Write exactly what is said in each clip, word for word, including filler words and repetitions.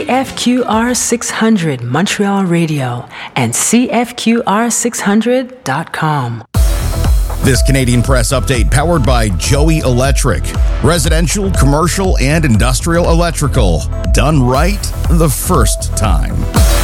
C F Q R six hundred Montreal Radio and C F Q R six hundred dot com. This Canadian Press update powered by Joey Electric. Residential, commercial, and industrial electrical. Done right the first time.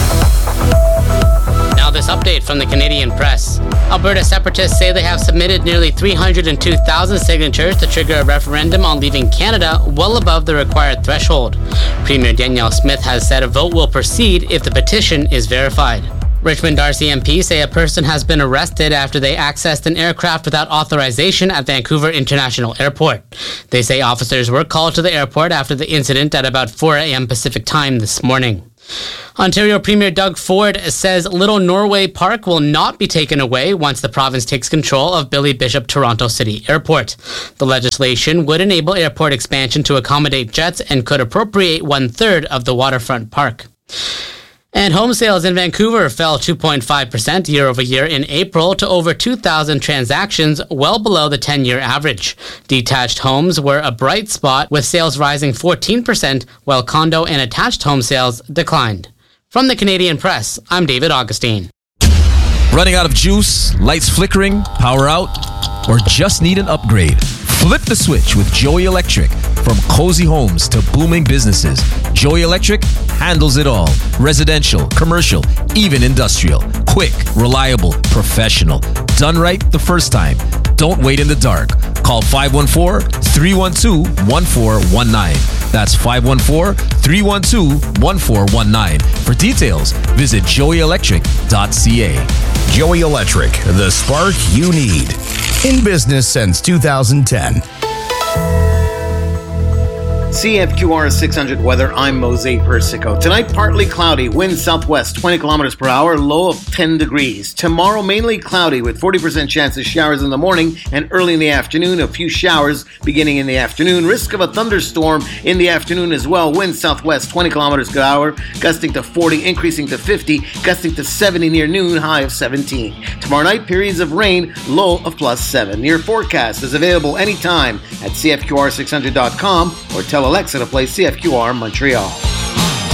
Now this update from the Canadian Press. Alberta separatists say they have submitted nearly three hundred two thousand signatures to trigger a referendum on leaving Canada well above the required threshold. Premier Danielle Smith has said a vote will proceed if the petition is verified. Richmond Darcy M P say a person has been arrested after they accessed an aircraft without authorization at Vancouver International Airport. They say officers were called to the airport after the incident at about four a.m. Pacific time this morning. Ontario Premier Doug Ford says Little Norway Park will not be taken away once the province takes control of Billy Bishop Toronto City Airport. The legislation would enable airport expansion to accommodate jets and could appropriate one-third of the waterfront park. And home sales in Vancouver fell two point five percent year over year in April to over two thousand transactions, well below the ten-year average. Detached homes were a bright spot, with sales rising fourteen percent, while condo and attached home sales declined. From the Canadian Press, I'm David Augustine. Running out of juice, lights flickering, power out, or just need an upgrade? Flip the switch with Joey Electric. From cozy homes to booming businesses, Joey Electric handles it all. Residential, commercial, even industrial. Quick, reliable, professional. Done right the first time. Don't wait in the dark. Call five one four, three one two, one four one nine. That's five one four, three one two, one four one nine. For details, visit joey electric dot c a. Joey Electric, the spark you need. In business since two thousand ten. C F Q R six hundred weather, I'm Mose Persico. Tonight, partly cloudy, wind southwest, twenty kilometers per hour, low of ten degrees. Tomorrow, mainly cloudy with forty percent chance of showers in the morning and early in the afternoon. A few showers beginning in the afternoon. Risk of a thunderstorm in the afternoon as well. Wind southwest, twenty kilometers per hour, gusting to forty, increasing to fifty, gusting to seventy near noon, high of seventeen. Tomorrow night, periods of rain, low of plus seven. Your forecast is available anytime at C F Q R six hundred dot com or tell Alexa to play C F Q R Montreal.